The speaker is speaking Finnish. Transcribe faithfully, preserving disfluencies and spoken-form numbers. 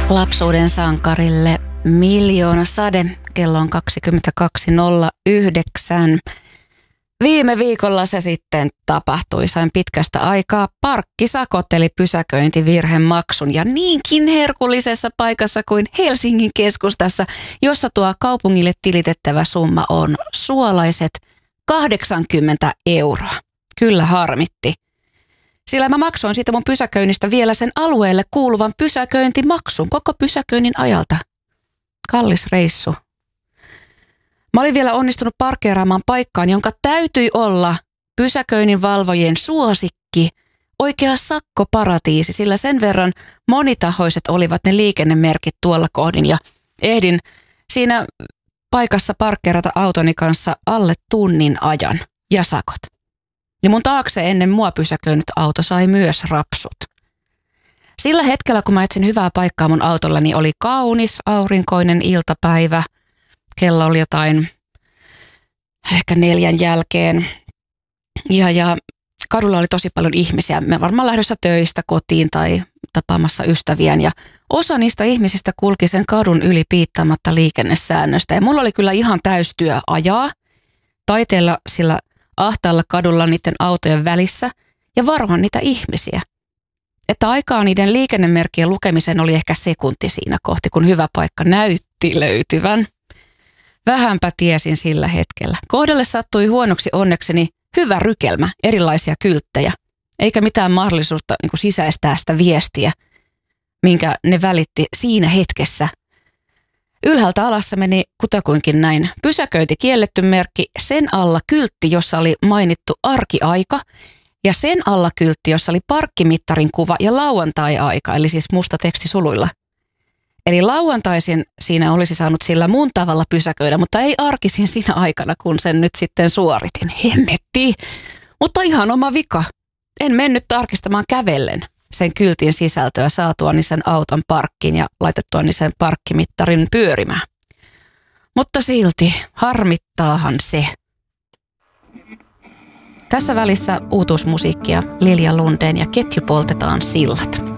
Lapsuuden sankarille miljoona sade. Kello on kaksikymmentäkaksi nolla yhdeksän. Viime viikolla se sitten tapahtui. Sain pitkästä aikaa parkkisakot eli pysäköintivirhemaksun ja niinkin herkullisessa paikassa kuin Helsingin keskustassa, jossa tuo kaupungille tilitettävä summa on suolaiset kahdeksankymmentä euroa. Kyllä harmitti. Sillä mä maksoin siitä mun pysäköinnistä vielä sen alueelle kuuluvan pysäköintimaksun koko pysäköinnin ajalta. Kallis reissu. Mä olin vielä onnistunut parkkeeraamaan paikkaan, jonka täytyi olla pysäköinnin valvojien suosikki, oikea sakkoparatiisi, sillä sen verran monitahoiset olivat ne liikennemerkit tuolla kohdin ja ehdin siinä paikassa parkkeerata autoni kanssa alle tunnin ajan ja sakot. Ja mun taakse ennen mua pysäköinyt auto sai myös rapsut. Sillä hetkellä, kun mä etsin hyvää paikkaa mun autollani, oli kaunis, aurinkoinen iltapäivä. Kello oli jotain ehkä neljän jälkeen. Ja, ja kadulla oli tosi paljon ihmisiä. Mä varmaan lähdössä töistä kotiin tai tapaamassa ystäviään. Ja osa niistä ihmisistä kulki sen kadun yli piittaamatta liikennesäännöstä. Ja mulla oli kyllä ihan täystyö ajaa, taiteella sillä ahtaalla kadulla niiden autojen välissä ja varoa niitä ihmisiä. Että aikaa niiden liikennemerkkien lukemiseen oli ehkä sekunti siinä kohti, kun hyvä paikka näytti löytyvän. Vähänpä tiesin sillä hetkellä. Kohdalle sattui huonoksi onnekseni hyvä rykelmä, erilaisia kylttejä, eikä mitään mahdollisuutta niin kuin sisäistää sitä viestiä, minkä ne välitti siinä hetkessä. Ylhäältä alassa meni kutakuinkin näin. Pysäköinti kielletty merkki, sen alla kyltti, jossa oli mainittu arkiaika, ja sen alla kyltti, jossa oli parkkimittarin kuva ja lauantai-aika, eli siis musta teksti suluilla. Eli lauantaisin siinä olisi saanut sillä muun tavalla pysäköidä, mutta ei arkisin siinä aikana, kun sen nyt sitten suoritin. Hemmetti! Mutta ihan oma vika. En mennyt tarkistamaan kävellen sen kyltin sisältöä saatuani sen auton parkkiin ja laitettuani sen parkkimittarin pyörimään. Mutta silti harmittaahan se. Tässä välissä uutuusmusiikkia Lilja Lundeen ja Ketju poltetaan sillat.